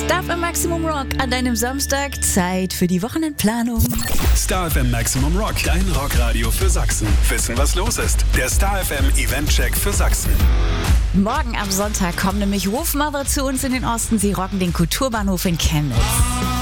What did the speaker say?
Star FM Maximum Rock an deinem Samstag. Zeit für die Wochenendplanung. Star FM Maximum Rock, dein Rockradio für Sachsen. Wissen, was los ist. Der Star FM Eventcheck für Sachsen. Morgen am Sonntag kommen nämlich Wolfmother zu uns in den Osten. Sie rocken den Kulturbahnhof in Chemnitz.